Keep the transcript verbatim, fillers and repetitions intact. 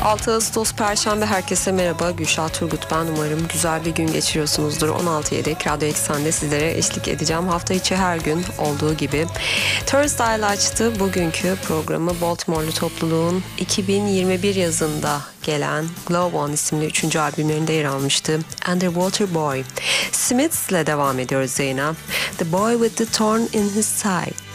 altı Ağustos Perşembe, herkese merhaba. Gülşah Turgut ben. Umarım güzel bir gün geçiriyorsunuzdur. on altı yedi Radyo Eksen'de sizlere eşlik edeceğim. Hafta içi her gün olduğu gibi. Turnstile açtı bugünkü programı. Baltimore'lu topluluğun iki bin yirmi bir yazında gelen Glow On isimli üçüncü albümlerinde yer almıştı. Underwater Boy. Smiths'le devam ediyoruz Zeyna. The Boy with the Thorn in His Side.